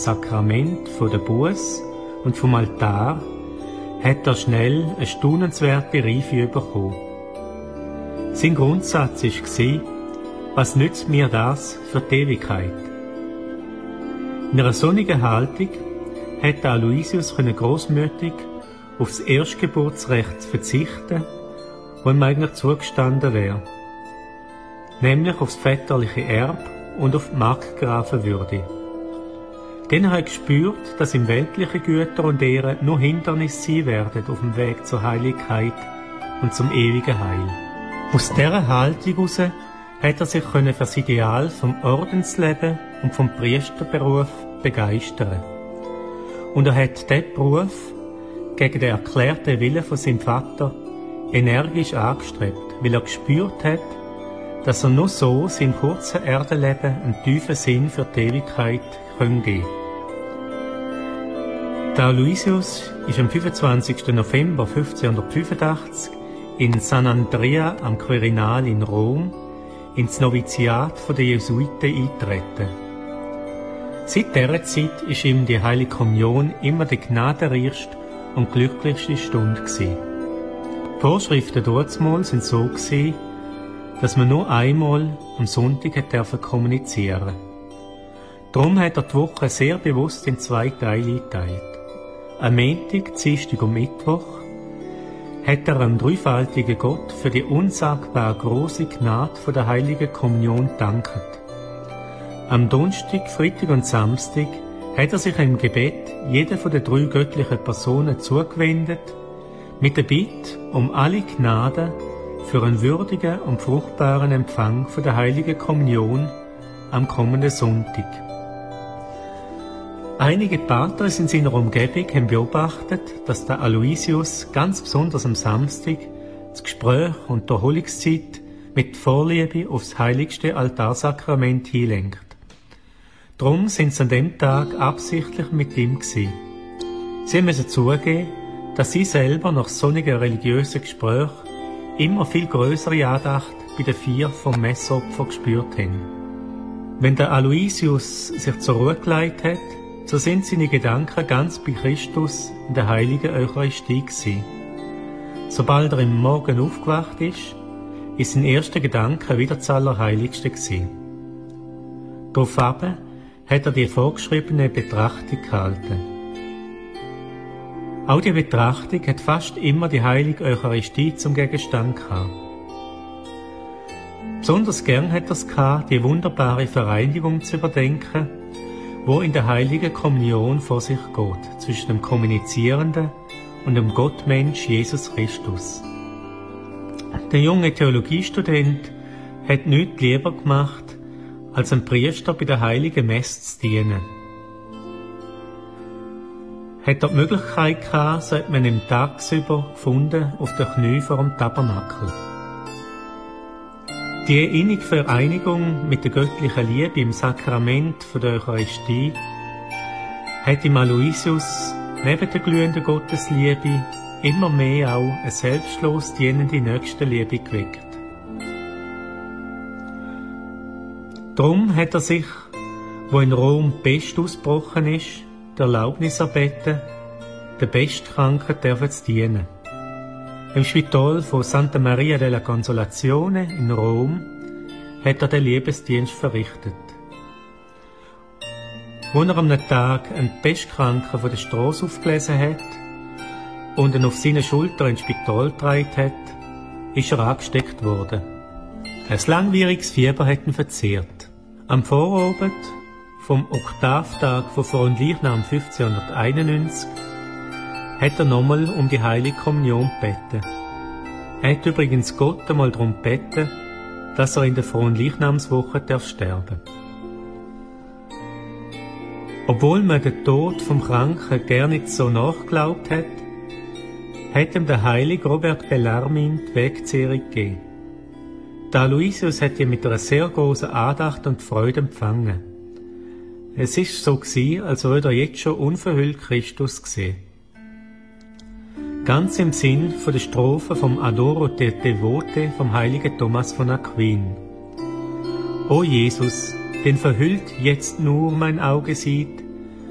Sakrament von der Buß und vom Altar hat er schnell eine staunenswerte Reife bekommen. Sein Grundsatz war, was nützt mir das für die Ewigkeit? In einer sonnigen Haltung hätte Aloysius grossmütig auf das Erstgeburtsrecht verzichten, das ihm eigentlich zugestanden wäre, nämlich auf das väterliche Erb und auf die Markgrafenwürde. Denn er hat gespürt, dass ihm weltliche Güter und Ehren nur Hindernisse sein werden auf dem Weg zur Heiligkeit und zum ewigen Heil. Aus dieser Haltung heraus hat er sich für das Ideal vom Ordensleben und vom Priesterberuf begeistern. Und er hat diesen Beruf gegen den erklärten Willen von seinem Vater energisch angestrebt, weil er gespürt hat, dass er nur so seinem kurzen Erdenleben einen tiefen Sinn für die Ewigkeit geben kann. Der Aloysius ist am 25. November 1585 in San Andrea am Quirinal in Rom ins Noviziat der Jesuiten eingetreten. Seit dieser Zeit ist ihm die Heilige Kommunion immer die gnadenreichste und glücklichste Stunde gewesen. Die Vorschriften damals sind so gewesen, dass man nur einmal am Sonntag kommunizieren durfte. Darum hat er die Woche sehr bewusst in 2 Teile eingeteilt. Am Montag, Dienstag und Mittwoch hat er dem dreifaltigen Gott für die unsagbar große Gnade von der Heiligen Kommunion gedankt. Am Donnerstag, Freitag und Samstag hat er sich im Gebet jeder von den 3 göttlichen Personen zugewendet, mit der Bitte um alle Gnade für einen würdigen und fruchtbaren Empfang von der Heiligen Kommunion am kommenden Sonntag. Einige Patres in seiner Umgebung haben beobachtet, dass der Aloysius ganz besonders am Samstag das Gespräch und die Erholungszeit mit Vorliebe aufs heiligste Altarsakrament hinlenkt. Darum sind sie an dem Tag absichtlich mit ihm gewesen. Sie müssen zugeben, dass sie selber nach sonnigen religiösen Gesprächen immer viel größere Andacht bei den 4 vom Messopfer gespürt haben. Wenn der Aloysius sich zur Ruhe gelegt hat, so sind seine Gedanken ganz bei Christus in der heiligen Eucharistie gewesen. Sobald er im Morgen aufgewacht ist sein erster Gedanke wieder das Allerheiligste gewesen. Daraufhin hat er die vorgeschriebene Betrachtung gehalten. Auch die Betrachtung hat fast immer die heilige Eucharistie zum Gegenstand gehabt. Besonders gern hat er es gehabt, die wunderbare Vereinigung zu überdenken, wo in der Heiligen Kommunion vor sich geht, zwischen dem Kommunizierenden und dem Gottmensch Jesus Christus. Der junge Theologiestudent hat nichts lieber gemacht, als ein Priester bei der Heiligen Messe zu dienen. Hat er die Möglichkeit gehabt, so hat man ihn tagsüber gefunden auf den Knien vor dem Tabernakel. Die innige Vereinigung mit der göttlichen Liebe im Sakrament der Eucharistie hat im Aloysius neben der glühenden Gottesliebe immer mehr auch eine selbstlos dienende Nächstenliebe geweckt. Darum hat er sich, wo in Rom die Pest ausgebrochen ist, die Erlaubnis erbeten, den Pestkranken zu dienen. Im Spital von Santa Maria della Consolazione in Rom hat er den Liebesdienst verrichtet. Als er am Tag einen Pestkranken von der Strasse aufgelesen hat und ihn auf seine Schulter ins Spital getragen hat, ist er angesteckt worden. Ein langwieriges Fieber hat ihn verzehrt. Am Vorabend vom Oktavtag von Fronleichnam 1591 hat er nochmal um die Heilige Kommunion gebeten. Er hat übrigens Gott einmal darum gebeten, dass er in der Fronleichnamswoche sterben darf. Obwohl man den Tod vom Kranken gar nicht so nachgeglaubt hat ihm der heilige Robert Bellarmin die Wegzehrung gegeben. Der Aloysius hat ihn mit einer sehr großen Andacht und Freude empfangen. Es ist so gewesen, als würde er jetzt schon unverhüllt Christus sehen. Ganz im Sinn von der Strophe vom Adoro te Devote vom heiligen Thomas von Aquin. O Jesus, den verhüllt jetzt nur mein Auge sieht,